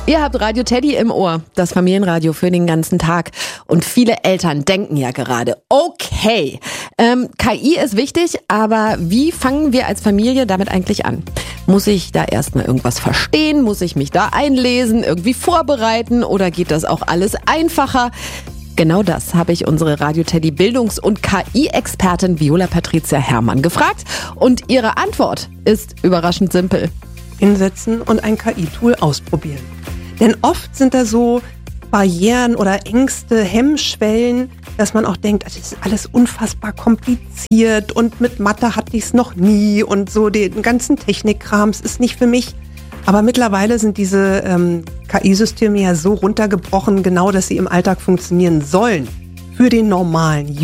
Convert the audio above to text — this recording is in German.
Ihr habt Radio Teddy im Ohr, das Familienradio für den ganzen Tag. Und viele Eltern denken ja gerade, okay, KI ist wichtig, aber wie fangen wir als Familie damit eigentlich an? Muss ich da erstmal irgendwas verstehen? Muss ich mich da einlesen, irgendwie vorbereiten oder geht das auch alles einfacher? Genau das habe ich unsere Radio Teddy Bildungs- und KI-Expertin Viola Patricia Herrmann gefragt. Und ihre Antwort ist überraschend simpel. Hinsetzen und ein KI-Tool ausprobieren. Denn oft sind da so Barrieren oder Ängste, Hemmschwellen, dass man auch denkt, das ist alles unfassbar kompliziert und mit Mathe hatte ich es noch nie und so den ganzen Technikkrams ist nicht für mich. Aber mittlerweile sind diese KI-Systeme ja so runtergebrochen, genau, dass sie im Alltag funktionieren sollen. Für den normalen